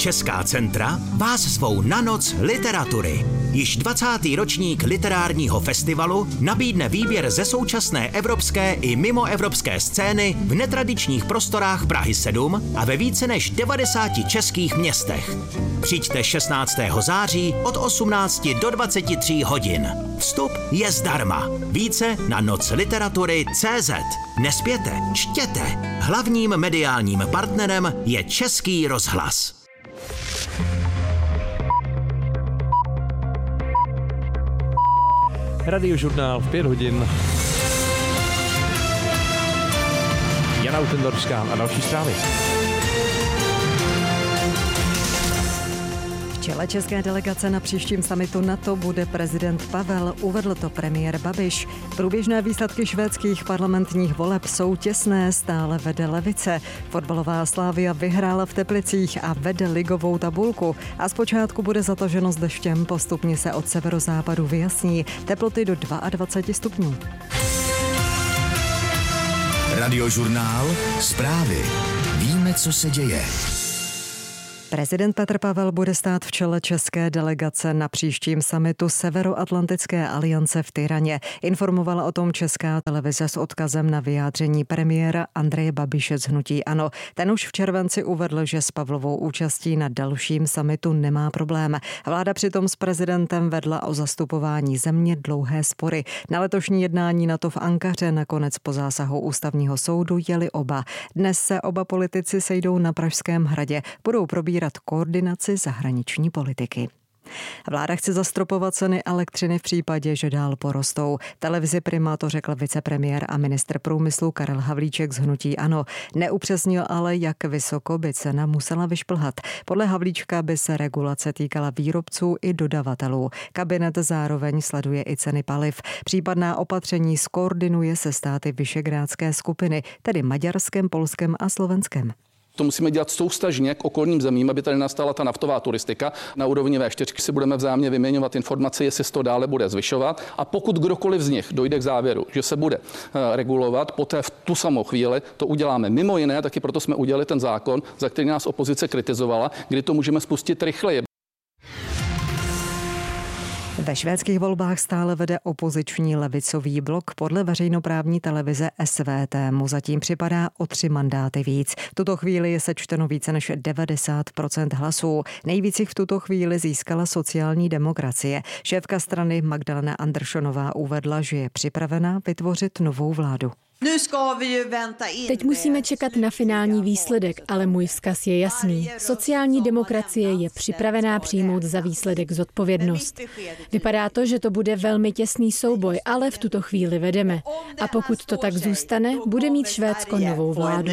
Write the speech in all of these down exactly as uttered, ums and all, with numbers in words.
Česká centra vás zvou na noc literatury. Již dvacátý ročník literárního festivalu nabídne výběr ze současné evropské i mimoevropské scény v netradičních prostorách Prahy sedm a ve více než devadesáti českých městech. Přijďte šestnáctého září od osmnácti do dvaceti tří hodin. Vstup je zdarma. Více na noc literatury tečka cé zet. Nespěte, čtěte. Hlavním mediálním partnerem je Český rozhlas. Radiožurnál v pět hodin. Jana Utendorská a další zprávy. V čele české delegace na příštím summitu NATO bude prezident Pavel, uvedl to premiér Babiš. Průběžné výsledky švédských parlamentních voleb jsou těsné, stále vede levice. Fotbalová Slavia vyhrála v Teplicích a vede ligovou tabulku. A zpočátku bude zataženo s deštěm, postupně se od severozápadu vyjasní. Teploty do dvacet dva stupňů. Radiožurnál, zprávy. Víme, co se děje. Prezident Petr Pavel bude stát v čele české delegace na příštím summitu Severoatlantické aliance v Tyraně. Informovala o tom Česká televize s odkazem na vyjádření premiéra Andreje Babiše z hnutí ANO. Ten už v červenci uvedl, že s Pavlovou účastí na dalším summitu nemá problém. Vláda přitom s prezidentem vedla o zastupování země dlouhé spory. Na letošní jednání NATO v Ankaře nakonec po zásahu ústavního soudu jeli oba. Dnes se oba politici sejdou na Pražském hradě. Budou probírat koordinaci zahraniční politiky. Vláda chce zastropovat ceny elektřiny v případě, že dál porostou. Televizi Prima to řekl vicepremiér a ministr průmyslu Karel Havlíček z hnutí ANO. Neupřesnil ale, jak vysoko by cena musela vyšplhat. Podle Havlíčka by se regulace týkala výrobců i dodavatelů. Kabinet zároveň sleduje i ceny paliv. Případná opatření skoordinuje se státy Visegrádské skupiny, tedy Maďarskem, Polskem a Slovenskem. To musíme dělat soustažně k okolním zemím, aby tady nastala ta naftová turistika. Na úrovni vé čtyři si budeme vzájemně vyměňovat informace, jestli se to dále bude zvyšovat. A pokud kdokoliv z nich dojde k závěru, že se bude regulovat, poté v tu samou chvíli to uděláme. Mimo jiné, taky proto jsme udělali ten zákon, za který nás opozice kritizovala, kdy to můžeme spustit rychleji. Ve švédských volbách stále vede opoziční levicový blok. Podle veřejnoprávní televize S V T mu zatím připadá o tři mandáty víc. V tuto chvíli je sečteno více než devadesát procent hlasů. Nejvíc jich v tuto chvíli získala sociální demokracie. Šéfka strany Magdalena Anderssonová uvedla, že je připravena vytvořit novou vládu. Teď musíme čekat na finální výsledek, ale můj vzkaz je jasný. Sociální demokracie je připravená přijmout za výsledek zodpovědnost. Vypadá to, že to bude velmi těsný souboj, ale v tuto chvíli vedeme. A pokud to tak zůstane, bude mít Švédsko novou vládu.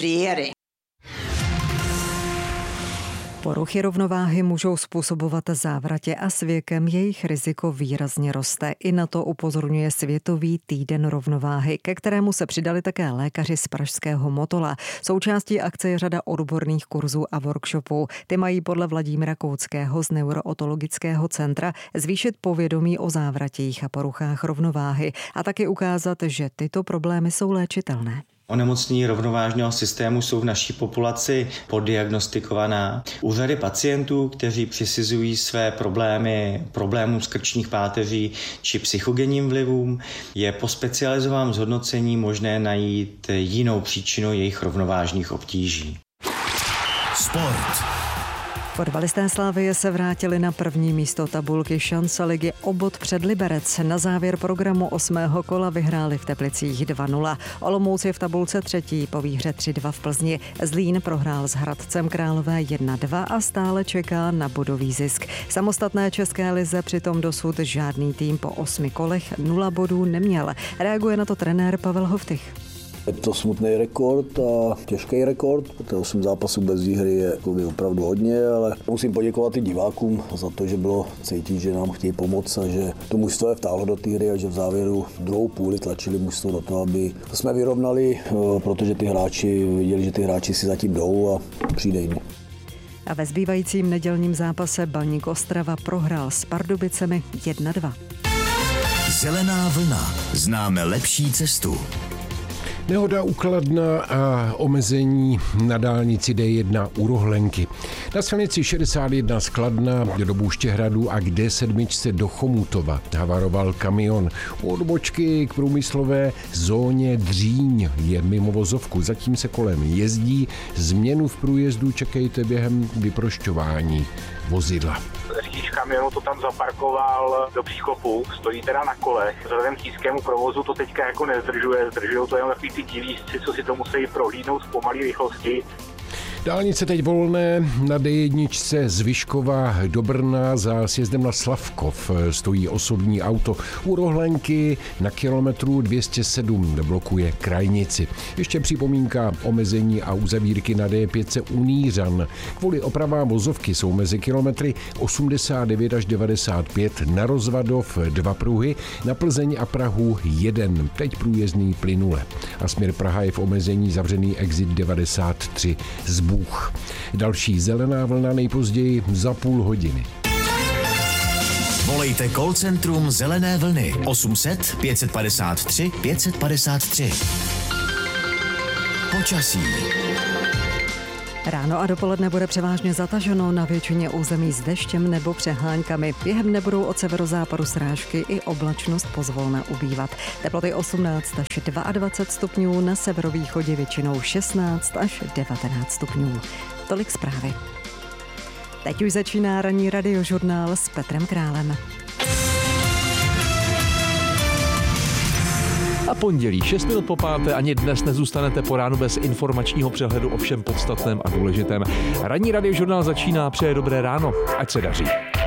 Poruchy rovnováhy můžou způsobovat závratě a s věkem jejich riziko výrazně roste. I na to upozorňuje Světový týden rovnováhy, ke kterému se přidali také lékaři z pražského Motola. Součástí akce je řada odborných kurzů a workshopů. Ty mají podle Vladimíra Kouckého z Neurootologického centra zvýšit povědomí o závratích a poruchách rovnováhy a taky ukázat, že tyto problémy jsou léčitelné. Onemocnění rovnovážného systému jsou v naší populaci poddiagnostikovaná. U řady pacientů, kteří přisuzují své problémy problémům z krčních páteří či psychogenním vlivům, je po specializovaném zhodnocení možné najít jinou příčinu jejich rovnovážných obtíží. Sport. Fotbalisté Slavie se vrátili na první místo tabulky šance ligy o bod před Liberec. Na závěr programu osmého kola vyhráli v Teplicích dva nula. Olomouc je v tabulce třetí po výhře tři dva v Plzni. Zlín prohrál s Hradcem Králové jedna dva a stále čeká na bodový zisk. V samostatné české lize přitom dosud žádný tým po osmi kolech nula bodů neměl. Reaguje na to trenér Pavel Hoftych. Je to smutný rekord a těžký rekord, protože osm zápasů bez výhry je opravdu hodně, ale musím poděkovat i divákům za to, že bylo cítit, že nám chtějí pomoct a že to mužstvo je vtáhlo do té hry a že v závěru druhou půli tlačili mužstvo do toho, aby to jsme vyrovnali, protože ty hráči viděli, že ty hráči si zatím jdou a přijde jiný. A ve zbývajícím nedělním zápase Baník Ostrava prohrál s Pardubicemi jedna dva. Zelená vlna. Známe lepší cestu. Nehoda u Kladna a omezení na dálnici D jedna u Rohlenky. Na silnici šedesát jedna z Kladna do Bůštěhradu a k D sedm do Chomutova havaroval kamion. U odbočky k průmyslové zóně Dříň je mimo vozovku. Zatím se kolem jezdí. Změnu v průjezdu čekejte během vyprošťování vozidla. Řidič kamionu to tam zaparkoval do příkopu, stojí teda na kolech. Vzhledem k tížkému provozu to teďka jako nezdržuje, zdržují to jenom takový ty divízci, co si to musí prohlídnout v pomalé rychlosti. Dálnice teď volné na D jedna z Vyškova do Brna za sjezdem na Slavkov stojí osobní auto. U Rohlenky na kilometru dvě stě sedm blokuje krajnici. Ještě připomínka omezení a uzavírky na D pět u Nířan. Kvůli opravám vozovky jsou mezi kilometry osmdesát devět až devadesát pět, na Rozvadov dva pruhy, na Plzeň a Prahu jeden. Teď průjezdný plynule. A směr Praha je v omezení zavřený exit devadesát tři z Bůh. Další zelená vlna nejpozději za půl hodiny. Volejte call centrum Zelené vlny osm set pět padesát tři pět padesát tři. Počasí. Ráno a dopoledne bude převážně zataženo, na většině území s deštěm nebo přehláňkami. Během nebudou od severozápadu srážky i oblačnost pozvolna ubývat. Teploty osmnáct až dvacet dva stupňů, na severovýchodě většinou šestnáct až devatenáct stupňů. Tolik zprávy. Teď už začíná ranní radiožurnál s Petrem Králem. A pondělí, šest minut po páté, ani dnes nezůstanete po ránu bez informačního přehledu o všem podstatném a důležitém. Ranní radiožurnál začíná, přeje dobré ráno, ať se daří.